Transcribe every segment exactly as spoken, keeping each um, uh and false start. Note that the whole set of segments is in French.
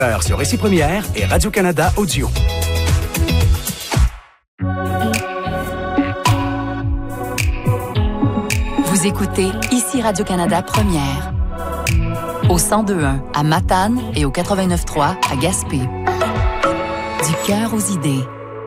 Sur Récit Première et Radio-Canada Audio. Vous écoutez ici Radio-Canada Première. Au cent deux point un à Matane et au quatre-vingt-neuf point trois à Gaspé. Du cœur aux idées.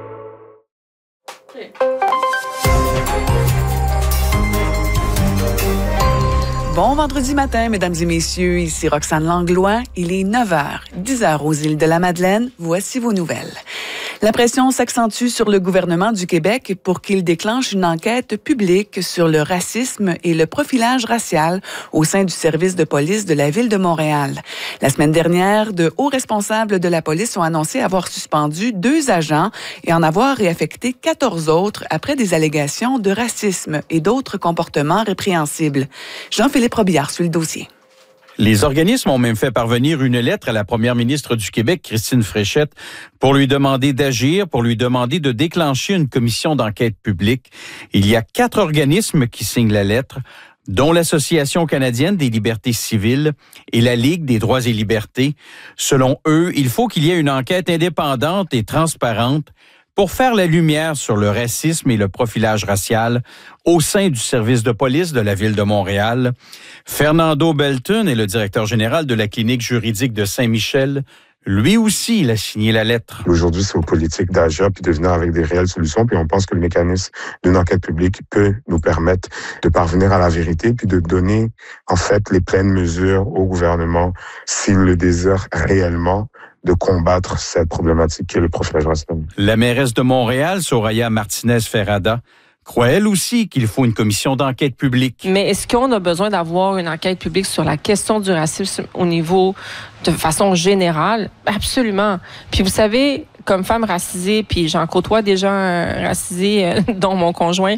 Bon vendredi matin, mesdames et messieurs. Ici Roxane Langlois. Il est neuf heures, dix heures aux îles de la Madeleine. Voici vos nouvelles. La pression s'accentue sur le gouvernement du Québec pour qu'il déclenche une enquête publique sur le racisme et le profilage racial au sein du service de police de la Ville de Montréal. La semaine dernière, de hauts responsables de la police ont annoncé avoir suspendu deux agents et en avoir réaffecté quatorze autres après des allégations de racisme et d'autres comportements répréhensibles. Jean-Philippe Robillard suit le dossier. Les organismes ont même fait parvenir une lettre à la première ministre du Québec, Christine Fréchette, pour lui demander d'agir, pour lui demander de déclencher une commission d'enquête publique. Il y a quatre organismes qui signent la lettre, dont l'Association canadienne des libertés civiles et la Ligue des droits et libertés. Selon eux, il faut qu'il y ait une enquête indépendante et transparente pour faire la lumière sur le racisme et le profilage racial au sein du service de police de la Ville de Montréal. Fernando Belton est le directeur général de la clinique juridique de Saint-Michel. Lui aussi, il a signé la lettre. Aujourd'hui, c'est aux politiques d'agir puis de venir avec des réelles solutions. Puis on pense que le mécanisme d'une enquête publique peut nous permettre de parvenir à la vérité puis de donner, en fait, les pleines mesures au gouvernement s'il le désire réellement de combattre cette problématique qui est le profilage racial. La mairesse de Montréal, Soraya Martinez-Ferrada, croit elle aussi qu'il faut une commission d'enquête publique. Mais est-ce qu'on a besoin d'avoir une enquête publique sur la question du racisme au niveau de façon générale? Absolument. Puis vous savez, comme femme racisée, puis j'en côtoie des gens racisés, euh, dont mon conjoint,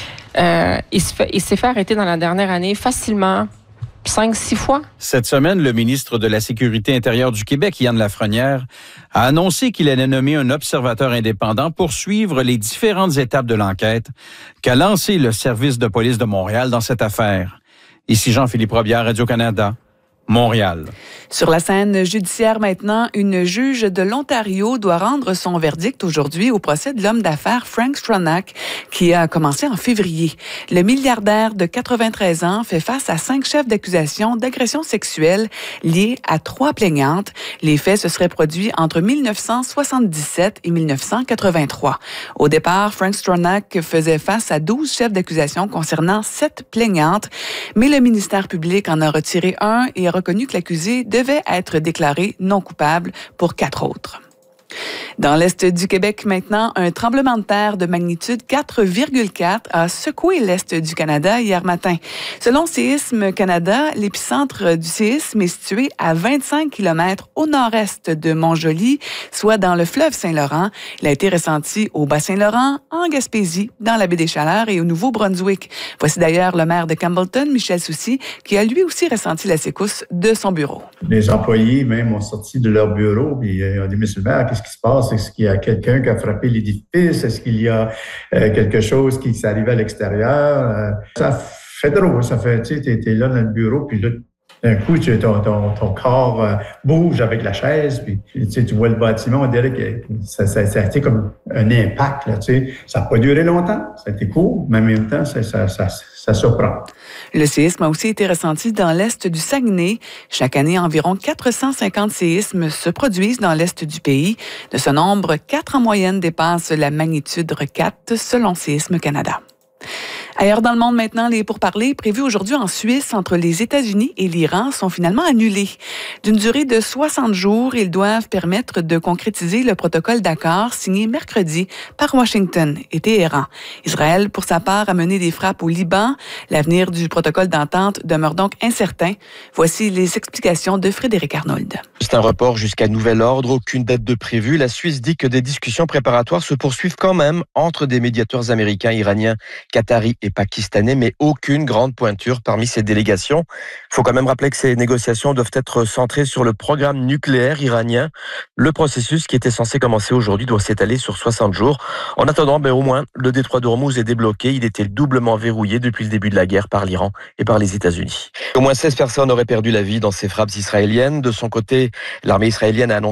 euh, il, se fait, il s'est fait arrêter dans la dernière année facilement cinq, six fois. Cette semaine, le ministre de la Sécurité intérieure du Québec, Yann Lafrenière, a annoncé qu'il allait nommer un observateur indépendant pour suivre les différentes étapes de l'enquête qu'a lancé le service de police de Montréal dans cette affaire. Ici Jean-Philippe Robillard, Radio-Canada, Montréal. Sur la scène judiciaire maintenant, une juge de l'Ontario doit rendre son verdict aujourd'hui au procès de l'homme d'affaires Frank Stronach qui a commencé en février. Le milliardaire de quatre-vingt-treize ans fait face à cinq chefs d'accusation d'agression sexuelle liés à trois plaignantes. Les faits se seraient produits entre mille neuf cent soixante-dix-sept et mille neuf cent quatre-vingt-trois. Au départ, Frank Stronach faisait face à douze chefs d'accusation concernant sept plaignantes, mais le ministère public en a retiré un et a reconnu que l'accusé devait être déclaré non coupable pour quatre autres. Dans l'Est du Québec maintenant, un tremblement de terre de magnitude quatre virgule quatre a secoué l'Est du Canada hier matin. Selon Séisme Canada, l'épicentre du séisme est situé à vingt-cinq kilomètres au nord-est de Montjoly, soit dans le fleuve Saint-Laurent. Il a été ressenti au Bas-Saint-Laurent, en Gaspésie, dans la baie des Chaleurs et au Nouveau-Brunswick. Voici d'ailleurs le maire de Campbellton, Michel Soucy, qui a lui aussi ressenti la secousse de son bureau. Les employés même ont sorti de leur bureau et ont dit « Monsieur le maire, qu'est-ce qui se passe? Est-ce qu'il y a quelqu'un qui a frappé l'édifice? Est-ce qu'il y a euh, quelque chose qui s'est arrivé à l'extérieur? Euh, ça fait drôle, ça fait, tu sais, t'es, t'es là dans le bureau, puis là, d'un coup, tu, ton, ton, ton corps euh, bouge avec la chaise, puis tu, sais, tu vois le bâtiment, on dirait que ça, ça, ça a été comme un impact, là, tu sais. Ça n'a pas duré longtemps, ça a été court, mais en même temps, ça, ça, ça, ça surprend. Le séisme a aussi été ressenti dans l'est du Saguenay. Chaque année, environ quatre cent cinquante séismes se produisent dans l'est du pays. De ce nombre, quatre en moyenne dépassent la magnitude quatre selon Séisme Canada. Ailleurs dans le monde maintenant, les pourparlers prévus aujourd'hui en Suisse entre les États-Unis et l'Iran sont finalement annulés. D'une durée de soixante jours, ils doivent permettre de concrétiser le protocole d'accord signé mercredi par Washington et Téhéran. Israël, pour sa part, a mené des frappes au Liban. L'avenir du protocole d'entente demeure donc incertain. Voici les explications de Frédéric Arnold. C'est un report jusqu'à nouvel ordre, aucune date de prévue. La Suisse dit que des discussions préparatoires se poursuivent quand même entre des médiateurs américains, iraniens, qataris et pakistanais, mais aucune grande pointure parmi ces délégations. Il faut quand même rappeler que ces négociations doivent être centrées sur le programme nucléaire iranien. Le processus qui était censé commencer aujourd'hui doit s'étaler sur soixante jours. En attendant, ben, au moins, le détroit d'Ormuz est débloqué. Il était doublement verrouillé depuis le début de la guerre par l'Iran et par les États-Unis. Au moins seize personnes auraient perdu la vie dans ces frappes israéliennes. De son côté, l'armée israélienne a annoncé